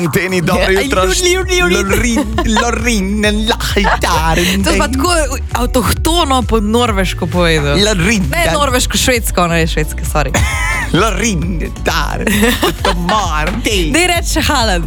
Teni, dobro jutro. Lorin, lahitaren. To je pa tako avtohtono po norveško povedal. Lorin. Ne, norveško-švedsko, ne švedsko, sorry. Lorin, dar. Tomar, tej. Dej reči Haaland.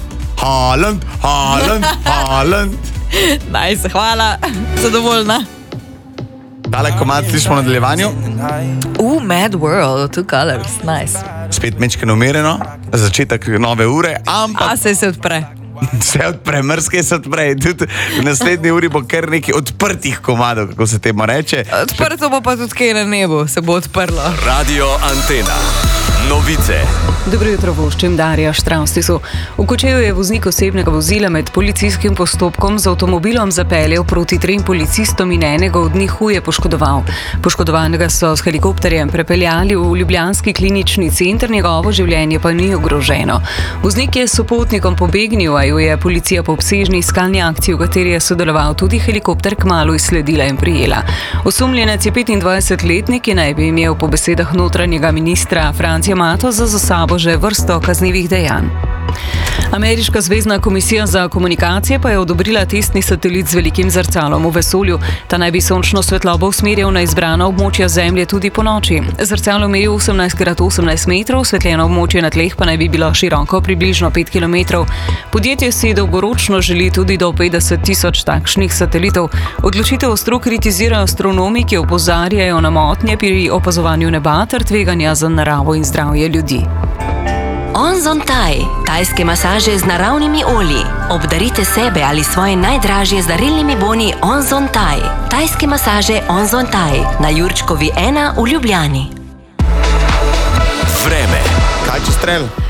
Haaland. Nice, hvala. Zadovoljna. Tale komad slišimo v nadaljevanju. Mad World, Two Colors, nice. Spet mečkeno umirjeno, začetek nove ure, ampak... Se odpre. Se odpre, mrske se odpre. Tudi v naslednji uri bo kar nekaj odprtih komadov, kako se temu reče. Odprto bo pa tudi kaj na nebu, se bo odprlo. Radio Antena. Novice. Dobro jutro, voščim Darja Štravstisu. V Kočevju je voznik osebnega vozila med policijskim postopkom z avtomobilom zapeljal proti 3 policistom in enega od njih huje poškodoval. Poškodovanega so s helikopterjem prepeljali v ljubljanski klinični center, njegovo življenje pa ni ogroženo. Voznik je s sopotnikom pobegnil, a jo je policija po obsežni iskalni akciji, v kateri je sodeloval tudi helikopter, kmalu izsledila in prijela. Osumljenec je 25-letnik, ki naj bi imel po besedah notranjega ministra Francija Matoza za sabo že vrsto kaznivih dejanj. Ameriška zvezna komisija za komunikacije pa je odobrila testni satelit z velikim zrcalom v vesolju. Ta naj bi sončno svetlobo usmerjal na izbrana območja Zemlje tudi po noči. Zrcalo meji 18x18 metrov, osvetljeno območje na tleh pa naj bi bilo široko približno 5 km. Podjetje si dolgoročno želi tudi do 50.000 takšnih satelitov. Odločitev ostro kritizirajo astronomi, ki opozarjajo na motnje pri opazovanju neba ter tveganja za naravo in zdravje ljudi. Onzon Thai, tajske masaže z naravnimi olji. Obdarite sebe ali svoje najdražje z darilnimi boni Onzon Thai. Tajske masaže Onzon Thai na Jurčkovi 1 v Ljubljani. Vreme. Kaj če strel?